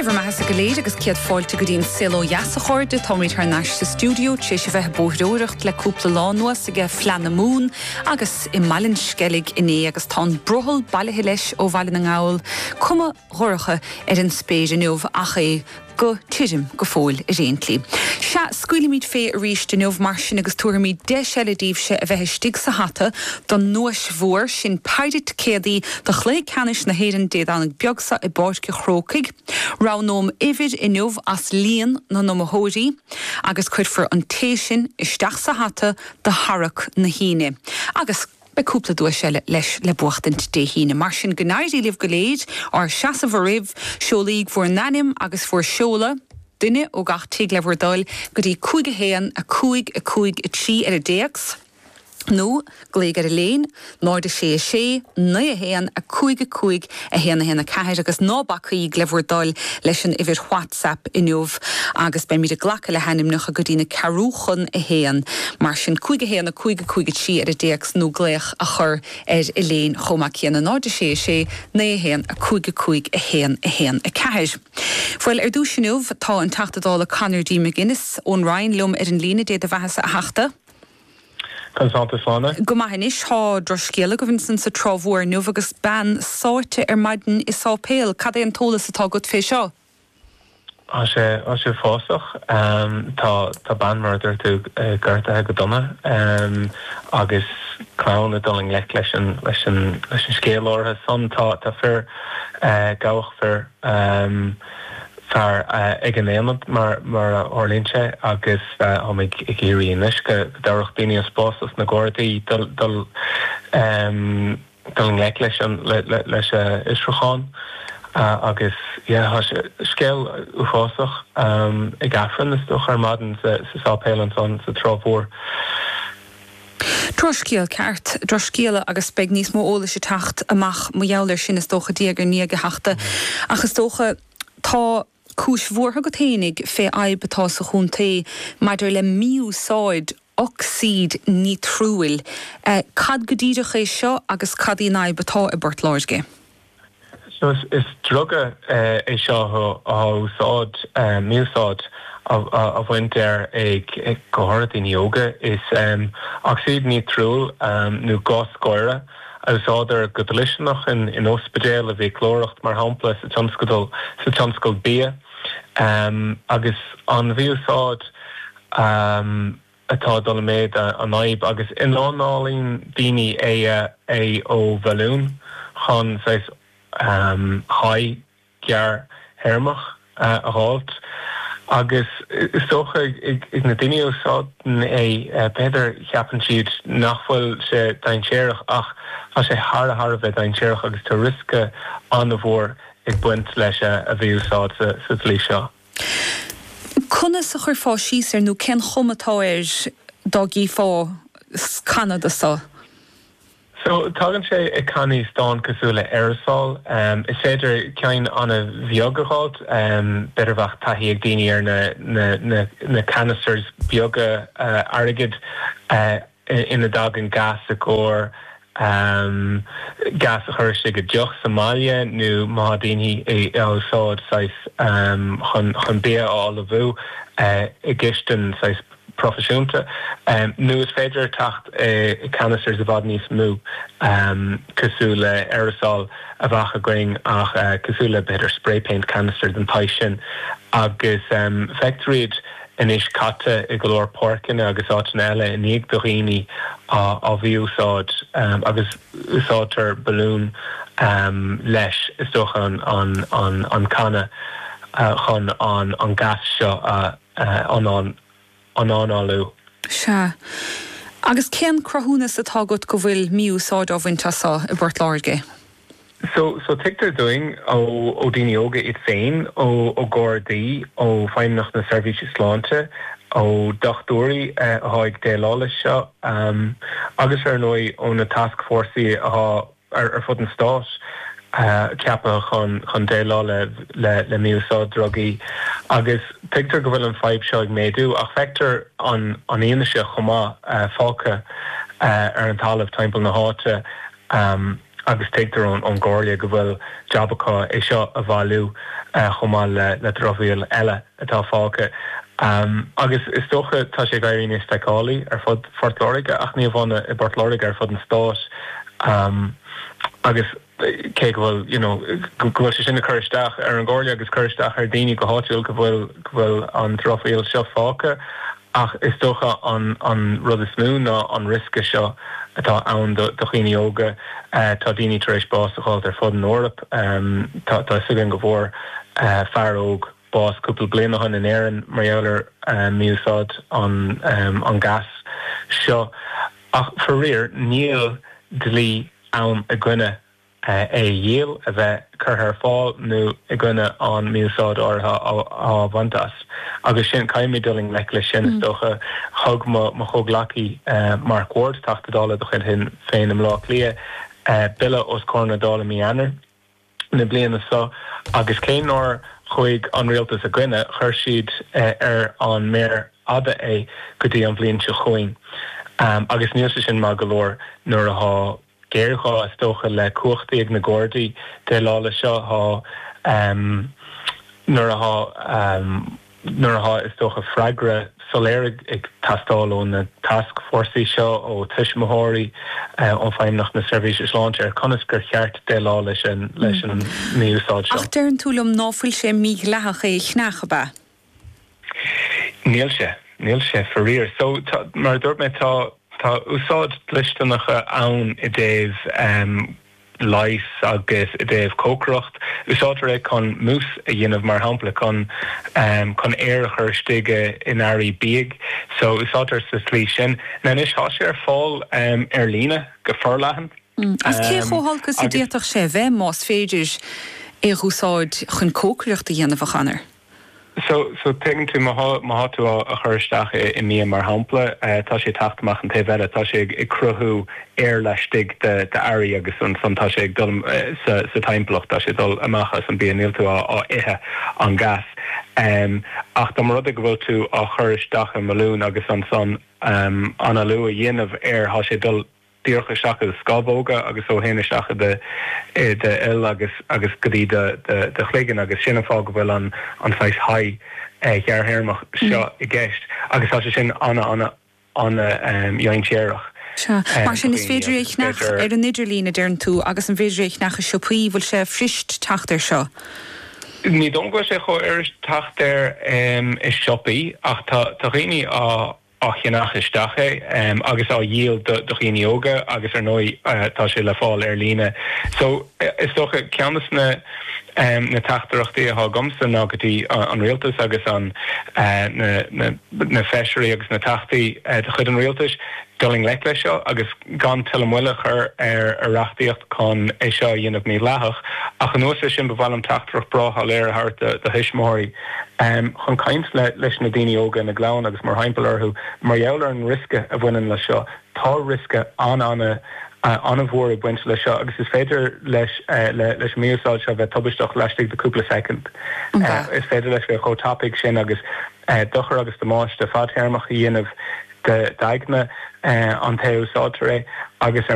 Céimhar maithe go léir agus ciad fáilte go dtíon silo jaasa chuirde táid tar náis sa stúdio sé sé bheith bóthróireacht le cúpla lánuas a bheith fleanna mún agus i mallin skellig iné agus tá brothal bailithe leis ó bhaile na ngáil cuma thuracha ar an spéis inniuh ach é go tiidim go fóil i réontlí. Se scuilimid fé a ríis de nuamh mar sin agus tuairimid de seile díobse a bheith stig sa hata don nuas mhór sin peidet céadaí de chlé canis na héan déad annig beagsa i báirce chrócaig. Ránóm ifid inniuh as líon na nómóthóirí agus chuirfar an téisin isteach sa hata de harach na híine. Agus be cúpla dúis se leis le buchtint dé híine. Mar sin gnáirí libh go léid ar seasa bharibh seolaíg fuór nanim agus fuór seola duine ó gach tíig le bhardáil go dtí 5 héan a 5 a 5 a 3 ar a déags. nó gléigar a léin, náir de sé a sé, 9 héan a 5 a 5 a héan a héan a cair agus nábacaí glefhordáil leis an ifir WhatsApp inniuh agus ben míad a ghlacha le hanimnach a go dtína carúchan a héan mar sin 5 héan a 5 a 5 a 3 ar a déags nó gléach a chur ar i léin chomach chéan náir de sé a sé, 9 héan a 5 a 5 a héan a cair. Fuil ar dúisiúh tá an tatadála Conor D. McGuinness ón Ryan lum ar an lína déad a bheithe a heachta. Go maithis há droscéala go bhín sa trámhór nuamh agus ban sáirte ar maidin is sápéal, cad é an tólas atá go fé seo? Á sé fásach, tá ban murder tú gurtathe go donna, agus clown a doling leis an scéal ortha son tá fear gabhach fear ag an éamad mar orlínse agus omig i géirí inis go darach daoine a spásas na gcóirdaí dul leis Isracháin agus scéal uásach i gafran is doch ar madan sa sápélan son sa trámhór. Droscéal ceart, droscéala agus beag níos mó óla sé tacht amach mo jouler sin is dócha díagar ní go heachta agus dócha tá cúis mhórtha go ténig fé aibetá sa chuntaí maidir le miúsáid oxíd ní trúil. Cad go díireach é seo agus cad í aibetá i bort láirge? So is droga é seo á úsáid miúsáid a bhaint ar ag gohairt in yoga is oxíd ní trúil nó gás scoire agus áidir go delisnach in ospedéal a bhí chlóracht mar hampla sa tionscail bia agus an bhíúsáid atá dul méid an aib agus in lánálín daoine é ó bhalún chun haid gear hermach a hált agus is socha ag na daoine úsáidin é beidir cheapan siad nachfuil sé daintéireach ach tá sé thar bheith daintéireach agus tá risca an a bhór ag buint leis a bhí úsáid sa tlí seo. Conna sa chur fá síos ar nó cén chomatá dogí fá Canada sa? So tágann sé i caní stáin cosúla aerosol, is féidir ceann anna bheogaáid beidir bheith taithí ag daoine ar na canisters beoga airgid ina dagan gas a cór gas a chuir sig go deoch Somália nó má daoine é úsáid chun bia á a bhú i gceistin profisiúnta. Nu is féidir tacht canisters a bhd níos mú cosúla aerosol a bhacha going ach cosúla beidir spray paint canisters an paisin agus feictríd inis catta i glór porcin agus áitin eile in íag do rií á bhí úsáid agus úsáidtar balún leis is doch an canna chun an gas seo an ánáú. Se. Agus cén crothúnas atá go bhfuil miúsáid á bhainteasa i bort láirge? So tiktar doing ó daoine óga it féin ó gcóirdaí ó feimnach na service sláinte ó dochtúirí a háig délála seo agus ar nói ó na task forceí ar fud an stáis ceapa chun délála le miúsáid drogaí agus tiktar go bhfuil an feib seo ag méadú ach feictar an aoine se chomá fáca ar an talamh timpeall na háite agus tetar an gáirle go bhfuil jobbacha é seo a bhálú chumáil le drohíil eile atá fáca. Agus is stocha tá sé gaiirí is feicálaí ar fud fortlóige ach ní bhna I bortlóige ar fud an stáis agus cé bhfuil gohfuil sé sinna chuiristeach ar an gáirle agus chuiristeach ar daoine go háitiúil go bhfuil an drohíil seo fáca ach is stocha an rud is smú ná an risca seo atá ann do chiine óga tá daoine tar éis básaáil ar fud an Eorp tá sugan go bhór fearóg bás cúpla bliana chun in éireann mar miúsáid an gas seo ach for riir níl dlí ann a gcuine é dhéal a bheith chur fáil nó a gcuine an miúsáid ortha á bhaintas agus sin caiimiideling le sin stocha thug mo choglaí Mark Ward tachtadála do chuil hin féin am lá lia billa os cornadála míanaar na bliana sa agus cé nóir chuig an rialtas a gcuine chuir siad ar an mér ada é go dtí an bblion se chuin agus níl sin má golóir nuair ath géircha a stocha le cuachtaí ag na Gordaí de lála seo nuair ath is stocha freigra soléir ag tastáil na task forceí seo ó tuismothirí an féimnach na Service Isláinte ar conas gur cheart de lá leis an míúsáid seo. Ach dear an túlam náfuil sé mí leathacha é chneachaba? Níl sé for riir. So mar dúirt mé tá úsáid listeannacha ann I déobh leis agus I déobh cócrocht. Úsáidtar é chun mús a dhéanamh mar hampla chun éirichar stige in airí bíag. So úsáidtar sa slí sin. Na is há sé ar fáil ar lína go forlahan. As cé chóhalgus I déach sé bheith más féidir é úsáid chun cócrocht a dhéanamh a chanar? So tegin tú má tú a chuiristeach I mí mar hampla tá sé tachtach an taobhile tá sé I cruthú leistig de airí agus san tá sé ag dul sa timpplocht tá sé dul amachchas an bíon tú á ithe an gas. Ach dá rud go bhfuil tú á chuiristeach an malún agus an san anna lu a dhéanamh há sé dul díorcha seacha de scabóga agus ó héine seacha de il agus godí de chléigen agus sinna fá go bhfuil an fáis haid gearhéirmach seo I gceist agus tá sé sin anna dhéintéireach. Mar sin is féidir nach ar an idirlína dearn tú agus an féidir nach a siopí bhfuil sé frist tacht ar seo. Ní dongfuil sé cho ar tacht ar is siopí ach tá riine á chénach isteach agus á dhéal do chiine óga agus ar nói tá sé le fáil ar lína. So is stocha ceannas na taachtarachtaí a gomsa ná gotí an rialtas agus na feisirí agus na taachtaí de chud an rialtas duling le lei seo agus gan tilmhuiile chur ar reachtaíocht chun é seo dhéanamh ní leathach ach an nuasa sin bhil an taachtarach brátha léir thart de hisismóirí chun caint leis na daoine óga na gláin agus mar haimpel orthú mar dheall an risca a bhainean le seo tá risca anna bhór a buinte le seo agus is féidir leis míúsáid seo bheith tubisteach leistigh de cúpla second. Is féidir leis bheith chotápaigh sin agus dochar agus do máis de fadthéirmach a dhéanamh de daigna an taobh úsáidtar é agus